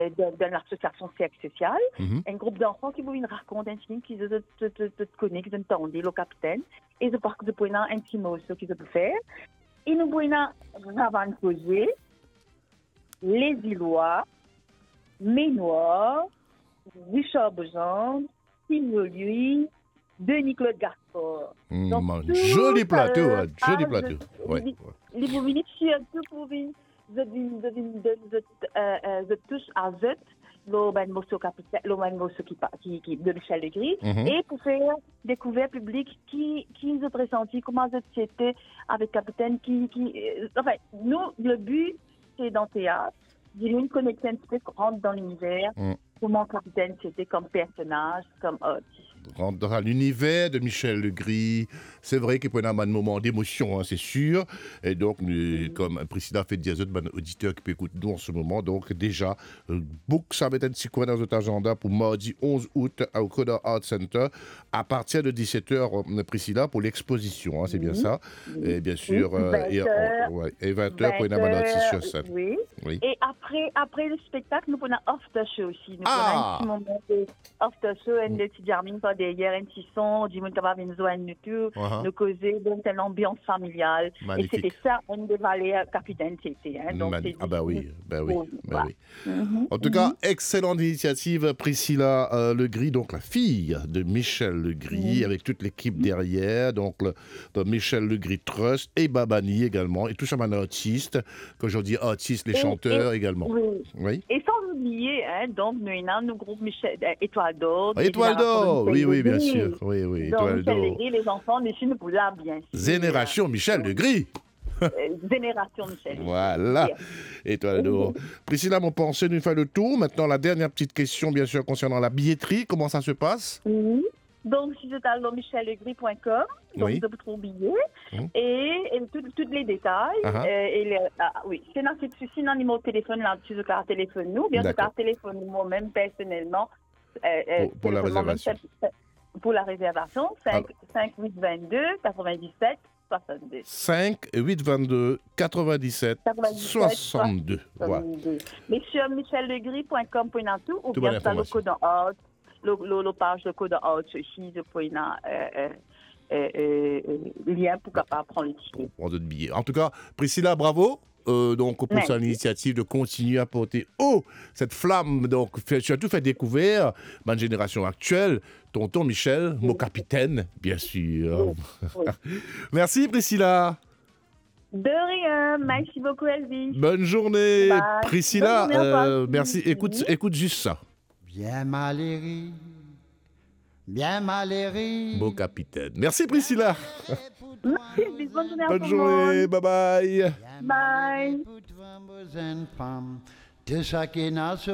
de l'association Siècle Social. Mhm. Un groupe d'enfants qui vous racontent un film qui te connaît, qui t'entendent, le capitaine. Et je pense que de pouvez un petit mot ce qu'ils peuvent faire. Et nous pouvons avant poser les Îlois, Ménoir, Richard Bejande, Sylvain Lui, Denis-Claude Gaspard. Donc, Joli plateau, joli plateau. Les vous venez surtout pour vous tous à Z, le morceau capitaine, le morceau qui de Michel Legris, et pour faire découvrir public qui se présentit, comment c'était avec capitaine, enfin, nous, le but, c'est dans le théâtre, il y a une connexion un petit peu rentre dans l'univers, comment capitaine c'était comme personnage, comme artiste. Rentre dans l'univers de Michel Legris. C'est vrai qu'il peut y avoir un moment d'émotion, hein, c'est sûr. Et donc, comme Priscilla fait dire aux auditeurs qui peut écouter nous en ce moment, donc déjà, beaucoup ça va être un petit coin dans notre agenda pour mardi 11 août au Coda Art Center à partir de 17h, Priscilla, pour l'exposition, hein, c'est bien ça. Et bien sûr, et 20h pour une amende sur scène. Oui. Et après le spectacle, nous prenons after show aussi. Nous prenons un petit moment de after show, et le petit Jarmin pas derrière, un petit son, du monde capable de nous joindre nous tout, nous causer, donc une ambiance familiale. Magnifique. Et c'était ça, une des valeurs capitaine, c'était. Hein, donc oui. En tout cas, excellente initiative, Priscilla Legris, donc la fille de Michel Legris, avec toute l'équipe derrière, donc le Michel Legris Trust et Babani également, et tout ça, un artiste, quand je dis artiste, les chanteurs également. Oui. Et sans oublier, hein, donc, nous avons le groupe Étoile d'Or. Étoile d'Or, oui, bien sûr. Oui, Étoile d'Or. Michel Legris, les enfants, les films pour là, bien sûr. Génération Michel Legris. Génération Michel. Voilà, Étoile d'Or. Priscilla, mon pensée, nous fait le tour. Maintenant, la dernière petite question, bien sûr, concernant la billetterie. Comment ça se passe? Donc, si c'est à michellegris.com, donc vous trouvez billets et tous les détails. C'est dans ce numéro de téléphone, là, tu veux qu'à téléphone nous, bien sûr, qu'à téléphone moi-même personnellement. Pour la réservation. Pour la réservation, 5-8-22 97 62. 5-8-22 97 62. Voilà. Mais sur michellegris.com, ou bien sur le code en le page de code out aussi de lien pour capable prendre les tickets. Pour d'autres billets. En tout cas, Priscilla, bravo. Donc pour son initiative de continuer à porter cette flamme, donc surtout fait découvrir ma génération actuelle, tonton Michel, mon capitaine, bien sûr. Merci Priscilla. De rien, merci beaucoup Elvis. Bonne journée. Bye. Priscilla, merci. Écoute juste ça. Bien malhéri. Beau capitaine. Merci Priscilla. Merci, bonne journée. Bye bye. Bye.